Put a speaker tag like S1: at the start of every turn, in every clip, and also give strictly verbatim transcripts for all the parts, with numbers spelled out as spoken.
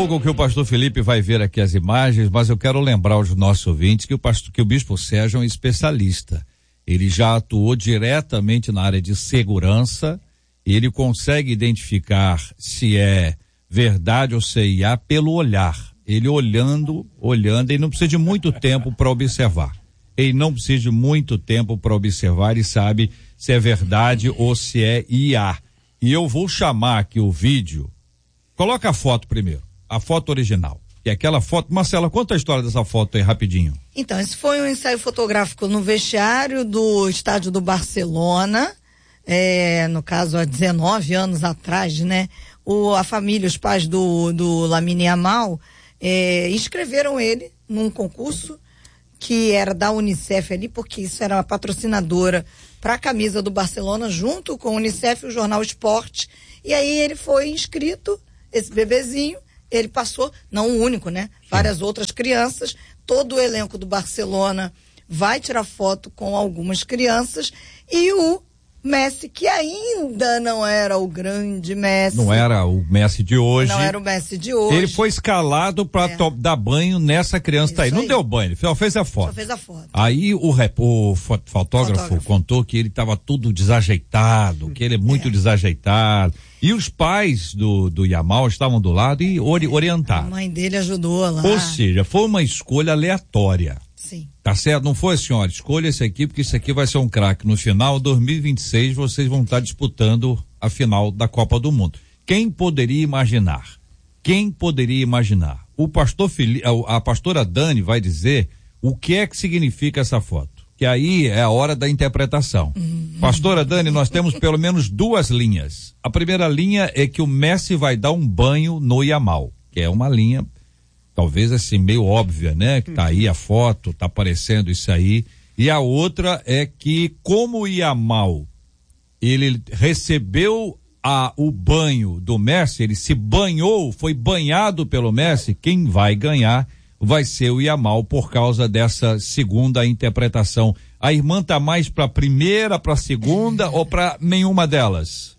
S1: pouco que o pastor Felipe vai ver aqui as imagens, mas eu quero lembrar aos nossos ouvintes que o, pastor, que o bispo Sérgio é um especialista. Ele já atuou diretamente na área de segurança, ele consegue identificar se é verdade ou C I A pelo olhar. Ele olhando, olhando, ele não precisa de muito tempo para observar. Ele não precisa de muito tempo para observar e sabe se é verdade ou se é I A. E eu vou chamar aqui o vídeo. Coloca a foto primeiro, a foto original. E aquela foto, Marcela, conta a história dessa foto aí rapidinho.
S2: Então, esse foi um ensaio fotográfico no vestiário do estádio do Barcelona, é, no caso há dezenove anos atrás, né? O, a família, os pais do, do Lamine Yamal, é, inscreveram ele num concurso que era da Unicef ali, porque isso era uma patrocinadora para a camisa do Barcelona, junto com a Unicef e o jornal Esporte. E aí ele foi inscrito, esse bebezinho, ele passou, não o único, né? Várias outras crianças, todo o elenco do Barcelona vai tirar foto com algumas crianças e o Messi, que ainda não era o grande Messi.
S1: Não era o Messi de hoje.
S2: Não era o Messi de hoje.
S1: Ele foi escalado para é. dar banho nessa criança tá aí. Não aí. Deu banho, ele só fez a foto.
S2: Só fez a foto.
S1: Aí o, rep, o fotógrafo, fotógrafo contou que ele estava tudo desajeitado, que ele é muito é. desajeitado. E os pais do, do Yamal estavam do lado e ori, orientaram.
S2: A mãe dele ajudou lá.
S1: Ou seja, foi uma escolha aleatória.
S2: Sim.
S1: Tá certo? Não foi assim, olha, escolha esse aqui porque esse aqui vai ser um craque. No final de dois mil e vinte e seis vocês vão estar disputando a final da Copa do Mundo. Quem poderia imaginar? Quem poderia imaginar? O pastor Fili, a, a pastora Dani vai dizer o que é que significa essa foto. Que aí é a hora da interpretação. Uhum. Pastora Dani, nós temos pelo menos duas linhas. A primeira linha é que o Messi vai dar um banho no Yamal, que é uma linha talvez assim meio óbvia, né? Que tá aí a foto, tá aparecendo isso aí. E a outra é que como o Yamal, ele recebeu a, o banho do Messi, ele se banhou, foi banhado pelo Messi, quem vai ganhar vai ser o Yamal por causa dessa segunda interpretação. A irmã tá mais pra primeira, pra segunda ou pra nenhuma delas?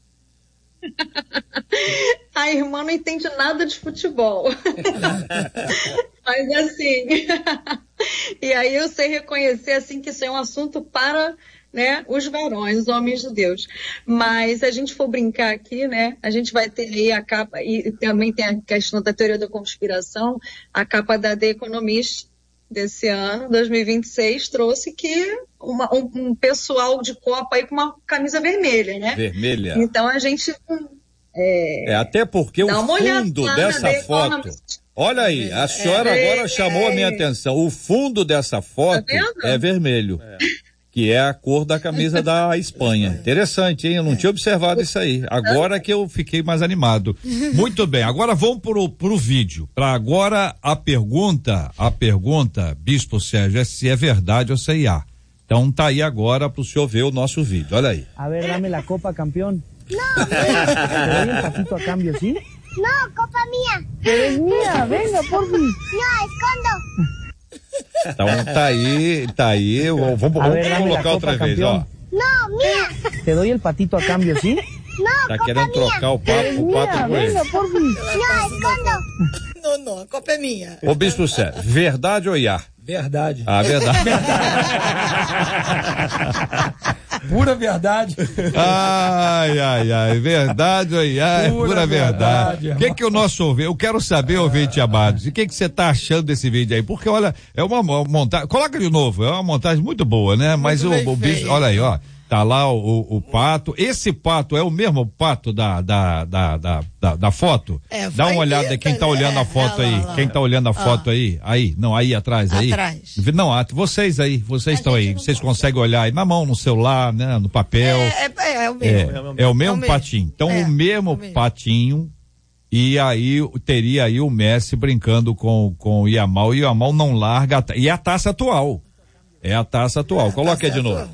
S3: A irmã não entende nada de futebol. Mas assim, e aí eu sei reconhecer assim que isso é um assunto para, né, os varões, os homens de Deus. Mas se a gente for brincar aqui, né, a gente vai ter aí a capa, e também tem a questão da teoria da conspiração, a capa da The Economist desse ano, dois mil e vinte e seis, trouxe que uma, um, um pessoal de Copa aí com uma camisa vermelha, né?
S1: Vermelha.
S3: Então a gente... É,
S1: é até porque o fundo dessa foto... Olha aí, a senhora é, agora chamou é, a minha atenção. O fundo dessa foto tá é vermelho, é. que é a cor da camisa da Espanha. Interessante, hein? Eu não tinha observado isso aí. Agora que eu fiquei mais animado. Muito bem, agora vamos pro, pro vídeo. Para agora a pergunta, a pergunta, Bispo Sérgio, é se é verdade ou se é I A. Então tá aí agora pro senhor ver o nosso vídeo. Olha aí.
S4: A ver, dame la copa, campeão.
S5: Não.
S4: ¿Te doy un patito a cambio, sí?
S5: No, copa mía.
S4: Es mía, venga, por fin.
S5: No, escondo.
S1: Então tá aí, tá aí, vamos, vamos
S4: ver,
S1: colocar outra vez, ó.
S5: No, mía.
S4: Te doy el patito a cambio, ¿sí?
S5: No,
S1: tá
S5: copa
S1: querendo
S5: mía.
S1: trocar o papo,
S4: es
S1: o
S4: mía,
S1: pato com ele.
S4: venga, por fin.
S5: No, escondo.
S2: Não, não, a copa é minha.
S1: Ô Bispo Sérgio, verdade ou I A?
S6: Verdade.
S1: Ah, verdade.
S6: Pura verdade.
S1: Ai, ai, ai, verdade ou I A? Pura, pura verdade. O que que o nosso ouvinte, eu quero saber, ouvinte amados, e o que que você tá achando desse vídeo aí? Porque olha, é uma montagem, coloca de novo, é uma montagem muito boa, né? Mas o, o bicho, olha aí, ó. Tá lá o, o, o pato. Esse pato é o mesmo pato da, da, da, da, da, da foto?
S2: É,
S1: dá uma olhada aí, quem tá olhando a foto
S2: é,
S1: aí.
S2: lá, lá,
S1: quem tá olhando a
S2: ah.
S1: foto aí? Aí, não, aí atrás, aí.
S2: Atrás.
S1: Não, vocês aí, vocês estão aí. Vocês conseguem olhar aí na mão, no celular, né? No papel.
S2: É, é, é o mesmo.
S1: É, é o mesmo é o patinho. Então, é, o mesmo é patinho. E aí teria aí o Messi brincando com, com o Yamal. E o Yamal não larga. A, e a taça atual. É a taça atual. É, Coloca aí de novo.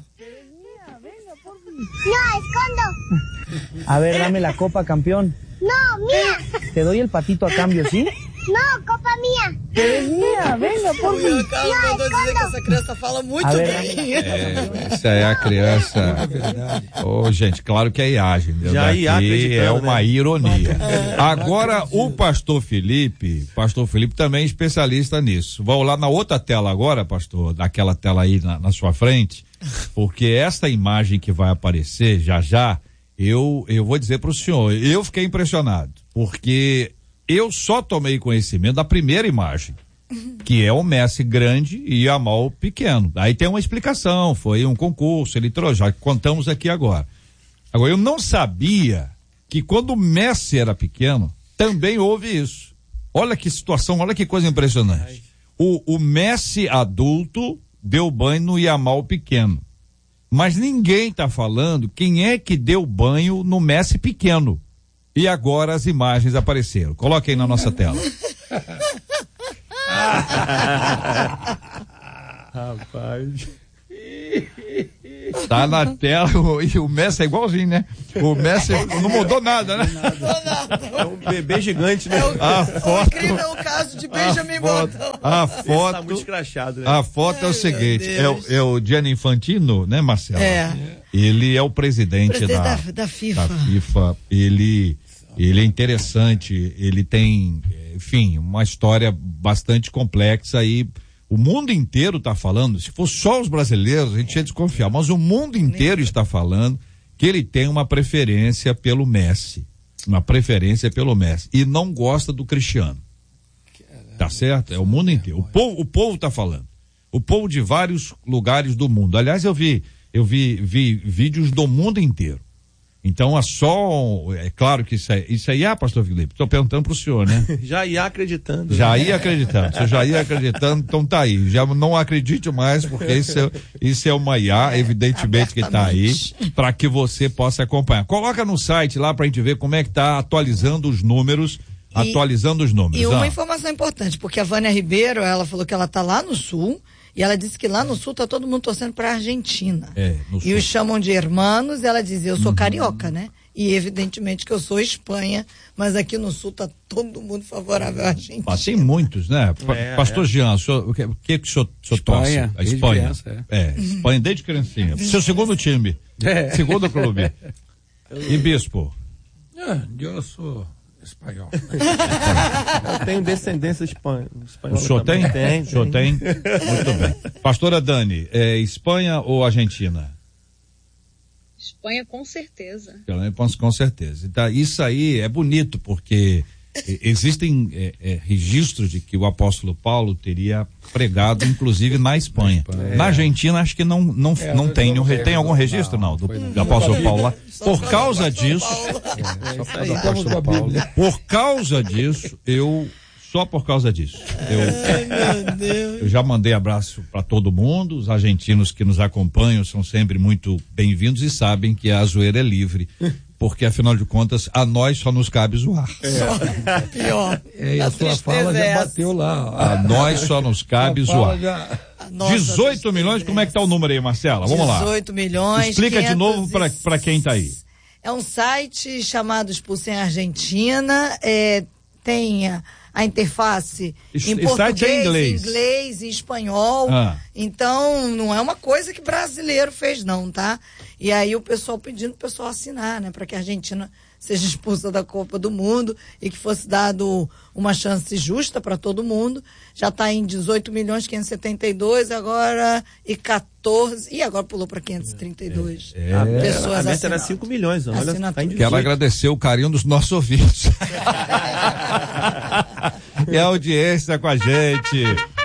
S5: No, escondo.
S4: A ver, dame la copa, campeón.
S5: No, mía.
S4: Te doy el patito a cambio, ¿sí?
S5: No, copa mía.
S4: Niña, venga, por
S2: O
S4: fin.
S2: Ian Carlos mandou dizer que essa criança fala muito
S4: A ver.
S2: bem.
S1: É, essa é a criança.
S6: É verdade.
S1: Ô, gente, claro que é iagem.
S7: Já
S1: Daqui
S7: ia acreditando,
S1: é uma
S7: né?
S1: ironia. Agora, o pastor Felipe, pastor Felipe também é especialista nisso. Vamos lá na outra tela agora, pastor, daquela tela aí na, na sua frente, porque esta imagem que vai aparecer já já, eu, eu vou dizer para o senhor, eu fiquei impressionado, porque eu só tomei conhecimento da primeira imagem, que é o Messi grande e Yamal pequeno. Aí tem uma explicação, foi um concurso, ele trouxe, já contamos aqui agora. Agora, eu não sabia que quando o Messi era pequeno, também houve isso. Olha que situação, olha que coisa impressionante. O, o Messi adulto deu banho no Yamal pequeno. Mas ninguém está falando quem é que deu banho no Messi pequeno. E agora as imagens apareceram. Coloque aí na nossa tela.
S7: Rapaz.
S1: Tá na tela e o Messi é igualzinho, né? O Messi não mudou nada, né?
S7: É um bebê gigante, né?
S1: A foto,
S2: Incrível o caso de Benjamin Button.
S1: a
S7: Esse tá
S1: foto,
S7: muito escrachado, né?
S1: a foto é o seguinte, é o, é o Gianni Infantino, né, Marcelo?
S2: É.
S1: Ele é o presidente,
S2: Presidente
S1: da,
S2: da, da FIFA.
S1: da FIFA. Ele, ele é interessante, ele tem, enfim, uma história bastante complexa e o mundo inteiro está falando, se fosse só os brasileiros, a gente ia desconfiar, mas o mundo inteiro está falando que ele tem uma preferência pelo Messi, uma preferência pelo Messi, e não gosta do Cristiano. Tá certo? É o mundo inteiro. O povo, o povo tá falando. O povo de vários lugares do mundo. Aliás, eu vi, eu vi, vi vídeos do mundo inteiro. Então, é só, é claro que isso, é, isso aí, ah, pastor Felipe, estou perguntando pro senhor, né?
S7: Já ia acreditando.
S1: Já ia acreditando, você já ia acreditando, então tá aí, já não acredite mais, porque isso é, isso é uma I A, evidentemente que tá aí, para que você possa acompanhar. Coloca no site lá pra gente ver como é que tá atualizando os números,
S2: E,
S1: atualizando os números.
S2: E uma
S1: ah.
S2: informação importante, porque a Vânia Ribeiro, ela falou que ela tá lá no sul, e ela disse que lá no sul tá todo mundo torcendo pra Argentina.
S1: É, no sul.
S2: E os chamam de hermanos, e ela diz, eu sou uhum. carioca, né? E evidentemente que eu sou Espanha, mas aqui no sul tá todo mundo favorável à Argentina.
S1: Ah, tem muitos, né?
S7: É,
S1: Pastor
S7: é.
S1: Jean, o, senhor, o que, o que que o senhor, o senhor torce?
S6: Espanha,
S1: A
S6: desde
S1: Espanha.
S6: criança,
S1: é. é, Espanha desde criancinha. Seu segundo time.
S6: É.
S1: Segundo clube. E Bispo?
S6: Ah, eu sou espanhol.
S7: Eu tenho descendência espanhola.
S1: O senhor tem?
S7: Tem.
S1: O senhor tem? Muito bem. Pastora Dani, é Espanha ou Argentina?
S3: Espanha, com certeza.
S1: Com certeza. Então, isso aí é bonito, porque existem é, é, registros de que o apóstolo Paulo teria pregado, inclusive, na Espanha. Na, Espanha. Na Argentina, acho que não, não, é, não tem. Não, tem algum registro, não, do, do apóstolo Paulo lá. Por causa disso, por causa disso, eu... Só por causa disso. Eu,
S2: Ai, meu Deus.
S1: Eu já mandei abraço para todo mundo. Os argentinos que nos acompanham são sempre muito bem-vindos e sabem que a zoeira é livre. Porque, afinal de contas, a nós só nos cabe zoar.
S2: É. Pior.
S6: É, e a, a sua fala já bateu lá. Ó.
S1: A nós só nos cabe zoar.
S6: Já...
S1: dezoito milhões, como é que tá o número aí, Marcela? Vamos lá.
S2: dezoito milhões.
S1: Explica de novo para quem tá aí.
S2: É um site chamado Expulsem Argentina. É, tem a, a interface
S1: Isso,
S2: em português,
S1: é inglês.
S2: inglês e espanhol.
S1: Ah.
S2: Então, não é uma coisa que brasileiro fez, não, tá? E aí o pessoal pedindo pro pessoal assinar, né? Para que a Argentina seja expulsa da Copa do Mundo e que fosse dado uma chance justa para todo mundo. Já está em dezoito milhões quinhentos e setenta e dois agora e quatorze, e agora pulou para quinhentos e trinta e dois
S1: é, é.
S2: pessoas.
S7: A meta era cinco milhões, olha, tá em
S1: Quero agradecer o carinho dos nossos ouvintes. E a audiência com a gente.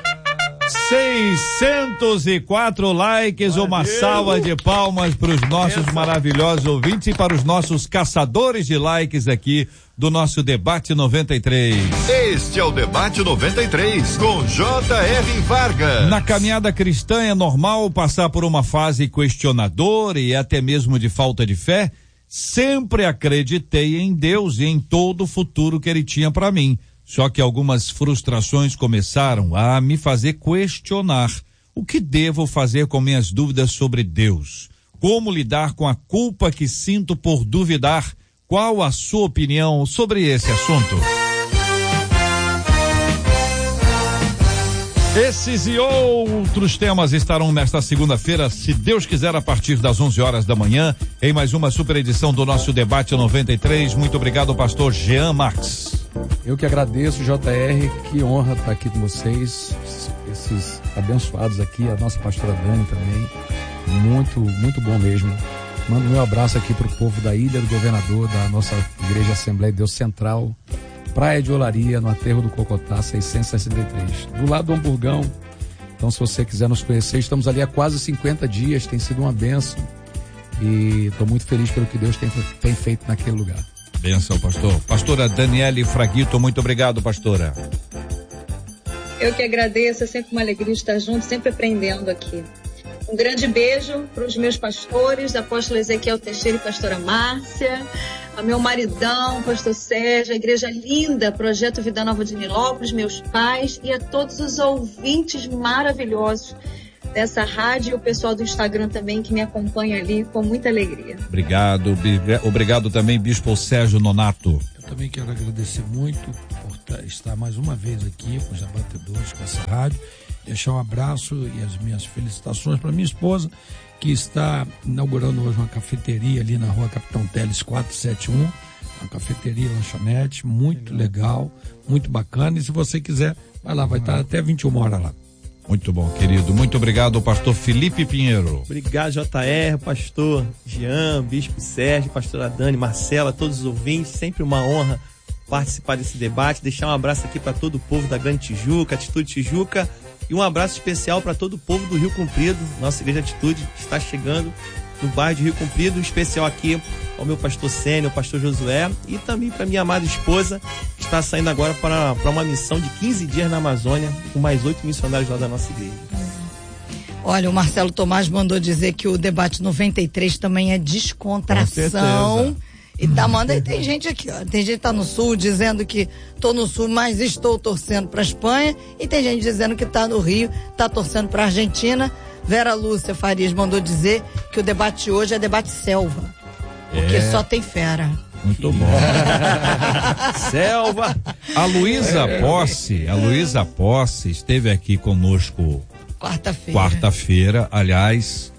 S1: seiscentos e quatro likes, Valeu. Uma salva de palmas para os nossos Essa. maravilhosos ouvintes e para os nossos caçadores de likes aqui do nosso Debate noventa e três.
S8: Este é o Debate noventa e três com J R Vargas.
S1: Na caminhada cristã é normal passar por uma fase questionadora e até mesmo de falta de fé. Sempre acreditei em Deus e em todo o futuro que Ele tinha para mim. Só que algumas frustrações começaram a me fazer questionar o que devo fazer com minhas dúvidas sobre Deus. Como lidar com a culpa que sinto por duvidar? Qual a sua opinião sobre esse assunto? Esses e outros temas estarão nesta segunda-feira, se Deus quiser, a partir das onze horas da manhã, em mais uma super edição do nosso Debate noventa e três. Muito obrigado, pastor Jean Marques.
S6: Eu que agradeço, J R, que honra estar aqui com vocês, esses abençoados aqui, a nossa pastora Dani também, muito, muito bom mesmo. Mando meu abraço aqui para o povo da Ilha do Governador, da nossa Igreja Assembleia de Deus Central, Praia de Olaria, no Aterro do Cocotá, seiscentos e sessenta e três, do lado do Hamburgão. Então, se você quiser nos conhecer, estamos ali há quase cinquenta dias, tem sido uma bênção e estou muito feliz pelo que Deus tem, tem feito naquele lugar.
S1: Bênção, pastor. Pastora Daniele Fraguito, muito obrigado, pastora.
S3: Eu que agradeço, é sempre uma alegria estar junto, sempre aprendendo aqui. Um grande beijo para os meus pastores, apóstolo Ezequiel Teixeira e pastora Márcia, ao meu maridão, pastor Sérgio, a igreja linda, Projeto Vida Nova de Nilópolis, meus pais e a todos os ouvintes maravilhosos dessa rádio e o pessoal do Instagram também que me acompanha ali com muita alegria.
S1: Obrigado, obrigado também, Bispo Sérgio Nonato.
S6: Eu também quero agradecer muito por estar mais uma vez aqui com os debatedores, com essa rádio. Deixar um abraço e as minhas felicitações para minha esposa, que está inaugurando hoje uma cafeteria ali na rua Capitão Teles quatrocentos e setenta e um, uma cafeteria, lanchonete, muito legal, muito bacana, e se você quiser, vai lá, vai estar até vinte e uma horas lá.
S1: Muito bom, querido. Muito obrigado, pastor Felipe Pinheiro.
S7: Obrigado, J R, pastor Jean, bispo Sérgio, pastora Dani, Marcela, todos os ouvintes, sempre uma honra participar desse debate, deixar um abraço aqui para todo o povo da Grande Tijuca, Atitude Tijuca, e um abraço especial para todo o povo do Rio Comprido. Nossa Igreja Atitude está chegando no bairro de Rio Comprido, um especial aqui ao meu pastor Sênio, ao pastor Josué, e também para minha amada esposa, que está saindo agora para, para uma missão de quinze dias na Amazônia, com mais oito missionários lá da nossa igreja.
S2: Olha, o Marcelo Tomás mandou dizer que o Debate noventa e três também é descontração. E tá mandando, e tem gente aqui, ó, tem gente que tá no sul dizendo que tô no sul, mas estou torcendo pra Espanha, e tem gente dizendo que tá no Rio, tá torcendo pra Argentina. Vera Lúcia Farias mandou dizer que o debate hoje é debate selva, porque é. Só tem fera.
S1: Muito bom. Selva. A Luísa Posse, a Luísa Posse esteve aqui conosco
S2: quarta-feira.
S1: Quarta-feira, aliás,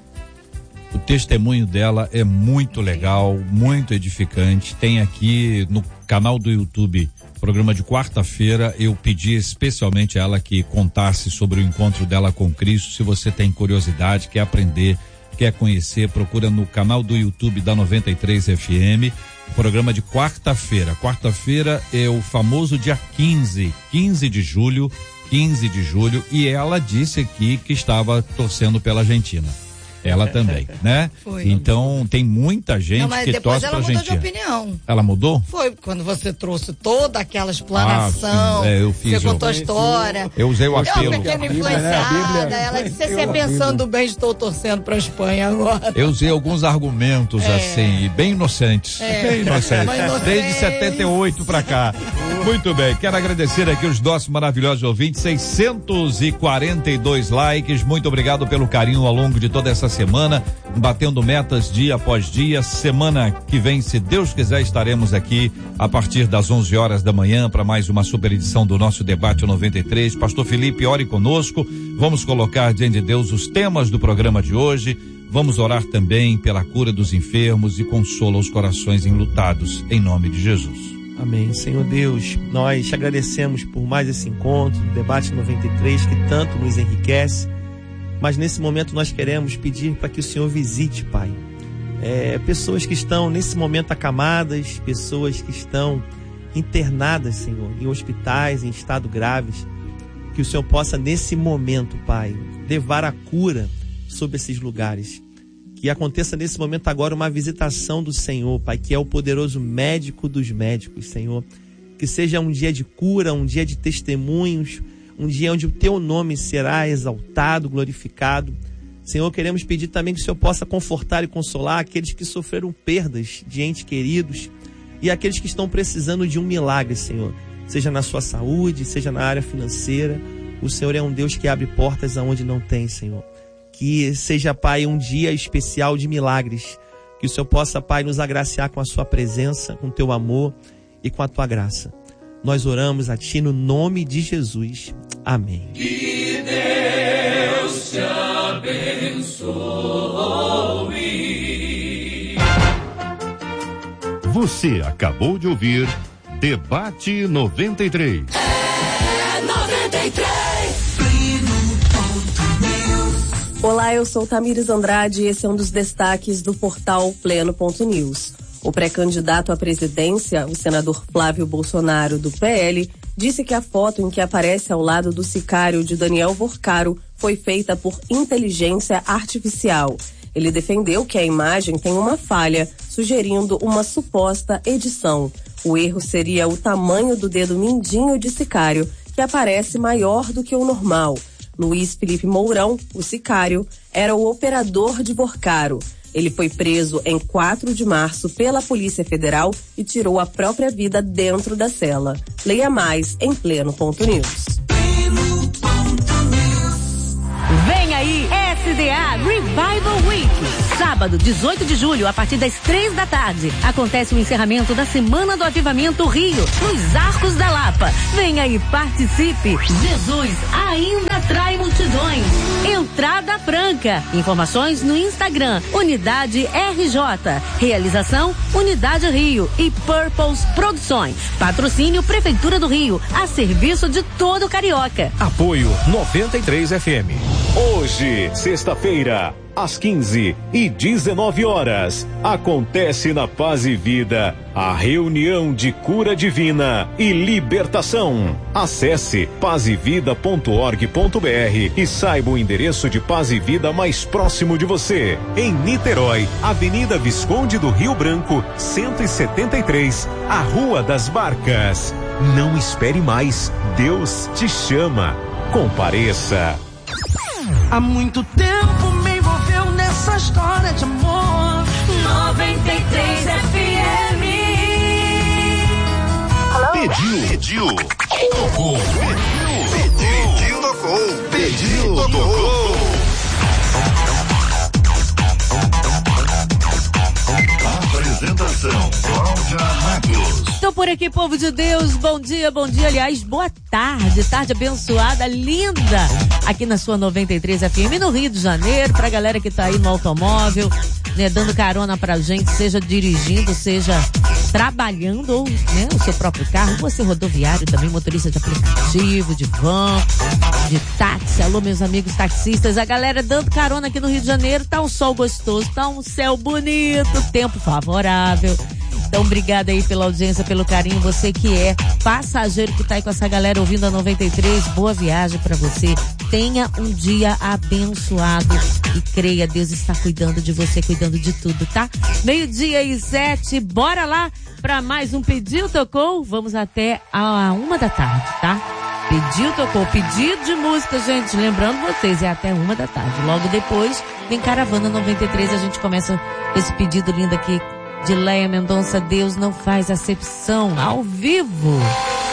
S1: o testemunho dela é muito legal, muito edificante. Tem aqui no canal do YouTube, programa de quarta-feira, eu pedi especialmente a ela que contasse sobre o encontro dela com Cristo. Se você tem curiosidade, quer aprender, quer conhecer, procura no canal do YouTube da noventa e três F M, programa de quarta-feira. Quarta-feira é o famoso dia quinze, quinze de julho, quinze de julho, e ela disse aqui que estava torcendo pela Argentina. Ela também, né? Foi. Então tem muita gente Não, mas que torce pra Argentina. Depois ela mudou de opinião. Ela mudou?
S2: Foi quando você trouxe toda aquela explanação.
S1: Ah, é, eu fiz.
S2: Você contou a história.
S1: Eu usei o apelo.
S2: Eu uma pequena influenciada. Né? Ela disse: você pensando bem, estou torcendo pra Espanha agora.
S1: Eu usei alguns argumentos é. assim, bem inocentes. É. Bem inocentes. Desde setenta e oito pra cá. Muito bem. Quero agradecer aqui os nossos maravilhosos ouvintes. seiscentos e quarenta e dois likes. Muito obrigado pelo carinho ao longo de toda essa semana, batendo metas dia após dia. Semana que vem, se Deus quiser, estaremos aqui a partir das onze horas da manhã para mais uma super edição do nosso Debate noventa e três. Pastor Felipe, ore conosco. Vamos colocar diante de Deus os temas do programa de hoje. Vamos orar também pela cura dos enfermos e consola os corações enlutados, em nome de Jesus.
S7: Amém. Senhor Deus, nós te agradecemos por mais esse encontro, Debate noventa e três, que tanto nos enriquece. Mas nesse momento nós queremos pedir para que o Senhor visite, Pai, é, pessoas que estão nesse momento acamadas, pessoas que estão internadas, Senhor, em hospitais, em estado graves, que o Senhor possa nesse momento, Pai, levar a cura sobre esses lugares. Que aconteça nesse momento agora uma visitação do Senhor, Pai, que é o poderoso médico dos médicos, Senhor. Que seja um dia de cura, um dia de testemunhos, um dia onde o teu nome será exaltado, glorificado. Senhor, queremos pedir também que o Senhor possa confortar e consolar aqueles que sofreram perdas de entes queridos e aqueles que estão precisando de um milagre, Senhor. Seja na sua saúde, seja na área financeira. O Senhor é um Deus que abre portas aonde não tem, Senhor. Que seja, Pai, um dia especial de milagres. Que o Senhor possa, Pai, nos agraciar com a sua presença, com o teu amor e com a tua graça. Nós oramos a Ti no nome de Jesus. Amém.
S9: Deus te abençoe.
S8: Você acabou de ouvir Debate noventa e três.
S9: É noventa e três.
S10: Olá, eu sou Tamires Andrade e esse é um dos destaques do portal Pleno ponto news. O pré-candidato à presidência, o senador Flávio Bolsonaro, do P L, disse que a foto em que aparece ao lado do sicário de Daniel Vorcaro foi feita por inteligência artificial. Ele defendeu que a imagem tem uma falha, sugerindo uma suposta edição. O erro seria o tamanho do dedo mindinho de sicário, que aparece maior do que o normal. Luiz Felipe Mourão, o sicário, era o operador de Vorcaro. Ele foi preso em quatro de março pela Polícia Federal e tirou a própria vida dentro da cela. Leia mais em Pleno ponto news.
S11: Vem aí, S D A Revival Week. Sábado, dezoito de julho, a partir das três da tarde, acontece o encerramento da Semana do Avivamento Rio, nos Arcos da Lapa. Venha e participe. Jesus ainda atrai multidões. Entrada franca. Informações no Instagram, Unidade R J. Realização, Unidade Rio e Purples Produções. Patrocínio Prefeitura do Rio, a serviço de todo carioca.
S12: Apoio noventa e três F M. Hoje, sexta-feira, às quinze e dezenove horas, acontece na Paz e Vida a reunião de cura divina e libertação. Acesse paz e vida ponto org ponto br e saiba o endereço de Paz e Vida mais próximo de você. Em Niterói, Avenida Visconde do Rio Branco, cento e setenta e três, a Rua das Barcas. Não espere mais, Deus te chama. Compareça.
S9: Há muito tempo me envolveu nessa história de amor. noventa e três F M.
S8: Pediu, pediu, tocou, pediu, pediu, tocou, pediu, tocou. Apresentação, Cláudia Matos.
S11: Estou por aqui, povo de Deus, bom dia, bom dia, aliás, boa tarde, tarde abençoada, linda, aqui na sua noventa e três F M, no Rio de Janeiro, pra galera que tá aí no automóvel, né, dando carona pra gente, seja dirigindo, seja trabalhando, ou, né, o seu próprio carro, você rodoviário também, motorista de aplicativo, de van, de táxi, alô meus amigos taxistas, a galera dando carona aqui no Rio de Janeiro, tá um sol gostoso, tá um céu bonito, tempo favorável. Então, obrigada aí pela audiência, pelo carinho. Você que é passageiro que tá aí com essa galera ouvindo a noventa e três, boa viagem pra você. Tenha um dia abençoado e creia, Deus está cuidando de você, cuidando de tudo, tá? Meio-dia e sete, bora lá pra mais um Pediu, Tocou? Vamos até a uma da tarde, tá? Pediu, tocou, pedido de música, gente, lembrando vocês, é até uma da tarde. Logo depois, vem Caravana noventa e três, a gente começa esse pedido lindo aqui de Leia Mendonça, Deus não faz acepção, ao vivo.